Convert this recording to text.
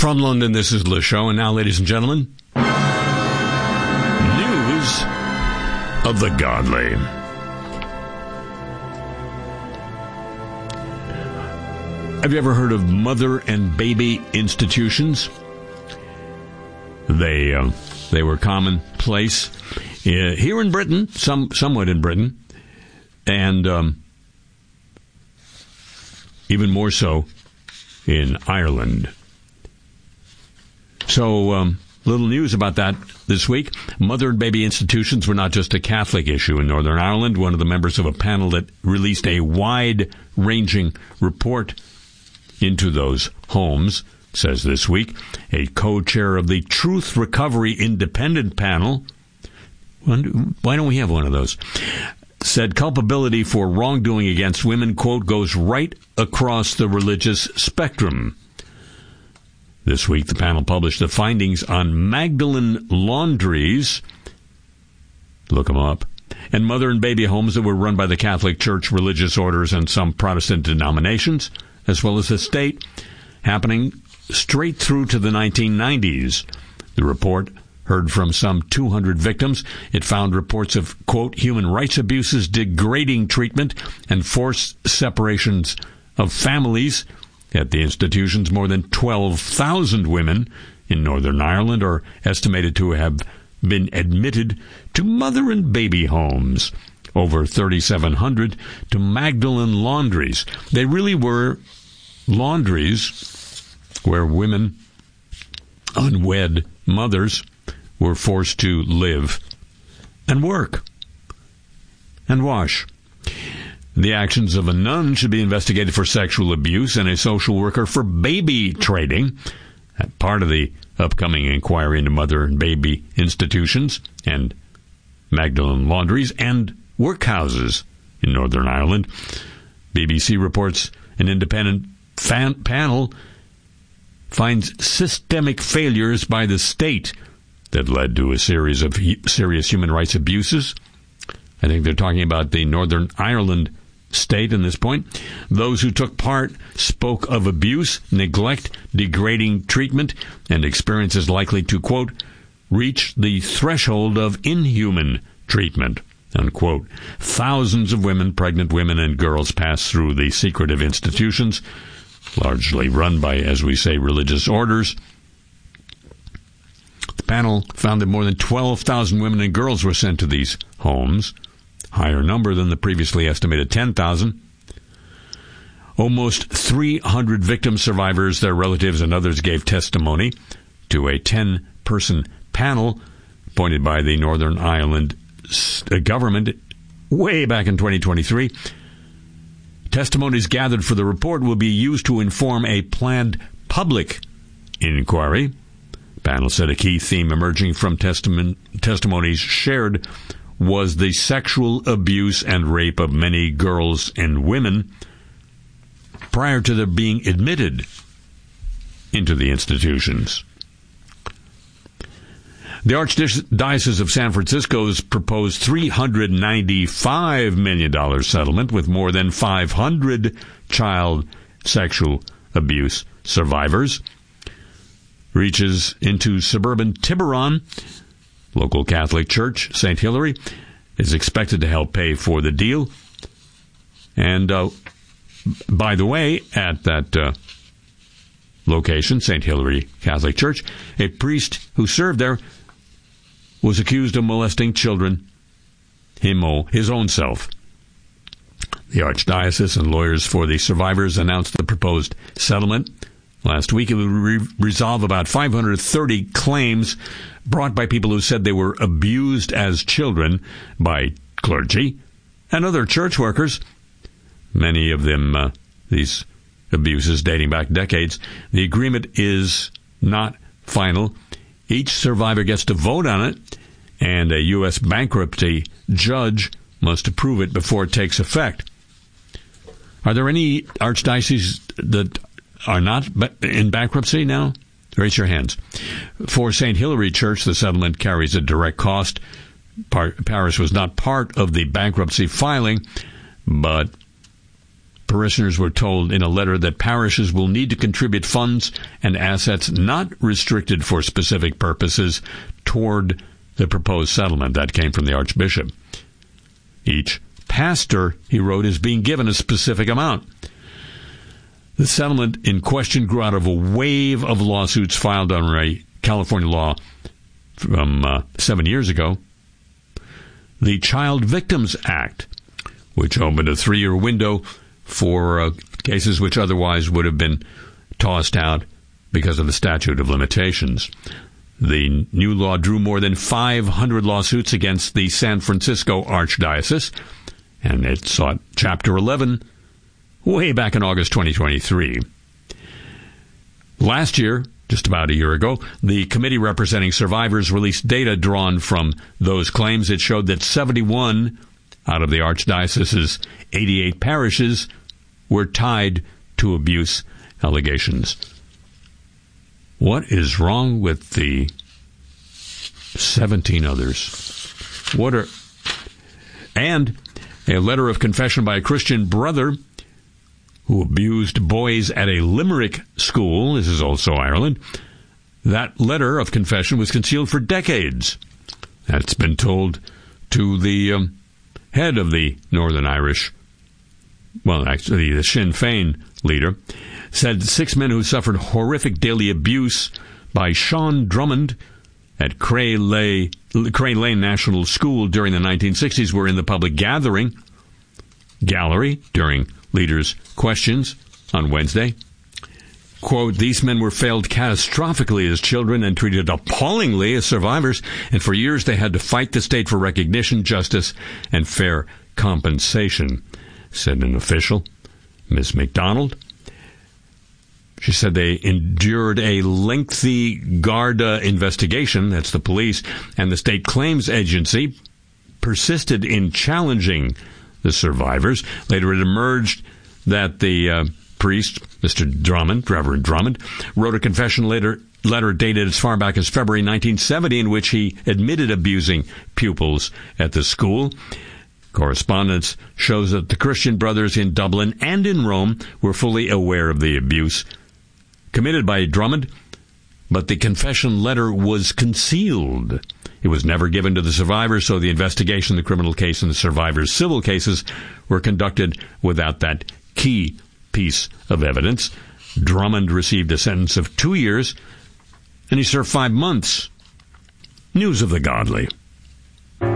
From London, this is Le Show, and now, ladies and gentlemen, news of the godly. Have you ever heard of mother and baby institutions? They were commonplace here in Britain, somewhat in Britain, and even more so in Ireland. So, little news about that this week. Mother and baby institutions were not just a Catholic issue in Northern Ireland. One of the members of a panel that released a wide-ranging report into those homes says this week, a co-chair of the Truth Recovery Independent Panel, why don't we have one of those, said culpability for wrongdoing against women, quote, goes right across the religious spectrum. This week, the panel published the findings on Magdalene laundries, look them up, and mother and baby homes that were run by the Catholic Church, religious orders, and some Protestant denominations, as well as the state, happening straight through to the 1990s. The report heard from some 200 victims. It found reports of, quote, human rights abuses, degrading treatment, and forced separations of families. At the institutions, more than 12,000 women in Northern Ireland are estimated to have been admitted to mother and baby homes, over 3,700 to Magdalene laundries. They really were laundries where women, unwed mothers, were forced to live and work and wash. The actions of a nun should be investigated for sexual abuse and a social worker for baby trading. Part of the upcoming inquiry into mother and baby institutions and Magdalene laundries and workhouses in Northern Ireland. BBC reports an independent panel finds systemic failures by the state that led to a series of serious human rights abuses. I think they're talking about the Northern Ireland state in this point. Those who took part spoke of abuse, neglect, degrading treatment, and experiences likely to, quote, reach the threshold of inhuman treatment, unquote. Thousands of women, pregnant women, and girls pass through the secretive institutions, largely run by, as we say, religious orders. The panel found that more than 12,000 women and girls were sent to these homes, higher number than the previously estimated 10,000. Almost 300 victim survivors, their relatives, and others gave testimony to a 10-person panel appointed by the Northern Ireland government way back in 2023. Testimonies gathered for the report will be used to inform a planned public inquiry. The panel said a key theme emerging from testimonies shared was the sexual abuse and rape of many girls and women prior to their being admitted into the institutions. The Archdiocese of San Francisco's proposed $395 million settlement with more than 500 child sexual abuse survivors reaches into suburban Tiburon. Local Catholic Church, St. Hilary, is expected to help pay for the deal. And, by the way, at that location, St. Hilary Catholic Church, a priest who served there was accused of molesting children, his own self. The Archdiocese and lawyers for the survivors announced the proposed settlement. Last week, it would resolve about 530 claims brought by people who said they were abused as children by clergy and other church workers. Many of them, these abuses dating back decades. The agreement is not final. Each survivor gets to vote on it, and a U.S. bankruptcy judge must approve it before it takes effect. Are there any archdioceses that are not in bankruptcy now? Raise your hands. For St. Hilary Church, the settlement carries a direct cost. Parish was not part of the bankruptcy filing, but Parishioners were told in a letter that parishes will need to contribute funds and assets not restricted for specific purposes toward the proposed settlement. That came from the Archbishop. Each pastor, he wrote, is being given a specific amount. The settlement in question grew out of a wave of lawsuits filed under a California law from 7 years ago, the Child Victims Act, which opened a 3-year window for cases which otherwise would have been tossed out because of the statute of limitations. The new law drew more than 500 lawsuits against the San Francisco Archdiocese, and it sought Chapter 11 way back in August 2023. Last year, just about a year ago, the committee representing survivors released data drawn from those claims. It showed that 71 out of the Archdiocese's 88 parishes were tied to abuse allegations. What is wrong with the 17 others? And a letter of confession by a Christian brother who abused boys at a Limerick school. This is also Ireland. That letter of confession was concealed for decades. That's been told to the head of the Northern Irish, well, actually the Sinn Féin leader, said 6 men who suffered horrific daily abuse by Sean Drummond at Cray Lane National School during the 1960s were in the public gallery during leaders' questions on Wednesday. Quote, these men were failed catastrophically as children and treated appallingly as survivors, and for years they had to fight the state for recognition, justice, and fair compensation, said an official, Ms. McDonald. She said they endured a lengthy Garda investigation, that's the police, and the state claims agency persisted in challenging the survivors. Later it emerged that the priest, Mr. Drummond, Reverend Drummond, wrote a confession letter dated as far back as February 1970 in which he admitted abusing pupils at the school. Correspondence shows that the Christian brothers in Dublin and in Rome were fully aware of the abuse committed by Drummond, but the confession letter was concealed. It was never given to the survivors, so the investigation, the criminal case, and the survivors' civil cases were conducted without that key piece of evidence. Drummond received a sentence of 2 years, and he served 5 months. News of the Godly.